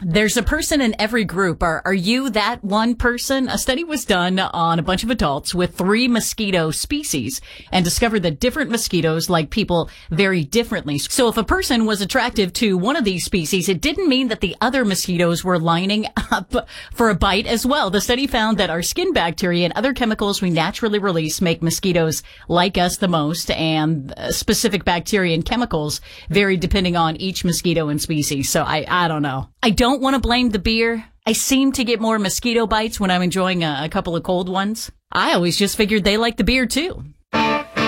There's a person in every group. Are you that one person? A study was done on a bunch of adults with 3 mosquito species and discovered that different mosquitoes like people very differently. So if a person was attractive to one of these species, it didn't mean that the other mosquitoes were lining up for a bite as well. The study found that our skin bacteria and other chemicals we naturally release make mosquitoes like us the most, and specific bacteria and chemicals vary depending on each mosquito and species. So I don't know. I don't want to blame the beer. I seem to get more mosquito bites when I'm enjoying a couple of cold ones. I always just figured they like the beer too.